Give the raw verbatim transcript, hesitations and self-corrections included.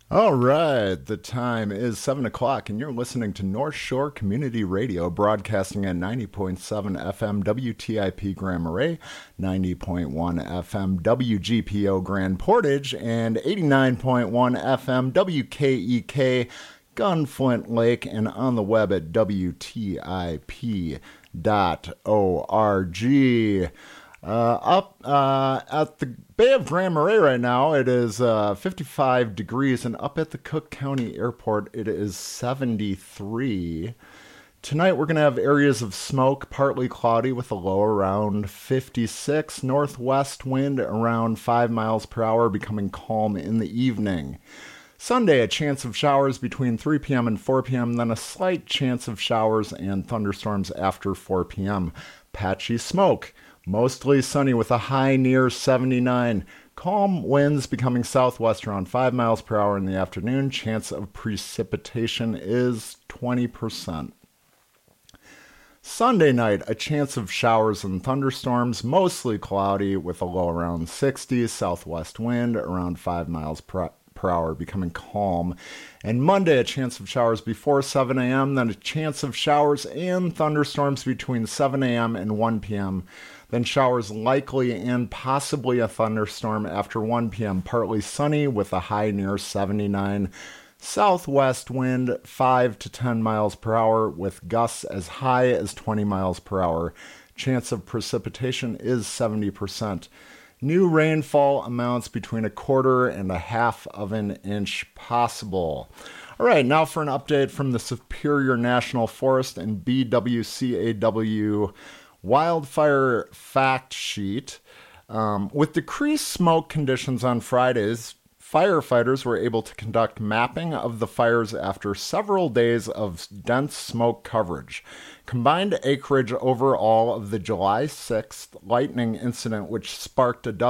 All right, the time is seven o'clock, and you're listening to North Shore Community Radio, broadcasting at ninety point seven F M W T I P Grand Marais, ninety point one F M W G P O Grand Portage, and eighty-nine point one F M W K E K Gunflint Lake, and on the web at W T I P dot org. Uh, up uh, at the Bay of Grand Marais right now, it is uh, fifty-five degrees, and up at the Cook County Airport, it is seventy-three. Tonight, we're going to have areas of smoke, partly cloudy with a low around fifty-six. Northwest wind around five miles per hour, becoming calm in the evening. Sunday, a chance of showers between three p.m. and four p.m., then a slight chance of showers and thunderstorms after four p.m. Patchy smoke. Mostly sunny with a high near seventy-nine. Calm winds becoming southwest around five miles per hour in the afternoon. Chance of precipitation is twenty percent. Sunday night, a chance of showers and thunderstorms, mostly cloudy with a low around sixty. Southwest wind around five miles per hour. per hour, becoming calm. And Monday, a chance of showers before seven a.m., then a chance of showers and thunderstorms between seven a.m. and one p.m., then showers likely and possibly a thunderstorm after one p.m., partly sunny with a high near seventy-nine. Southwest wind five to ten miles per hour with gusts as high as twenty miles per hour. Chance of precipitation is seventy percent. New rainfall amounts between a quarter and a half of an inch possible. All right, now for an update from the Superior National Forest and B W C A W wildfire fact sheet. Um, with decreased smoke conditions on Fridays, firefighters were able to conduct mapping of the fires after several days of dense smoke coverage. Combined acreage overall of the July sixth lightning incident, which sparked a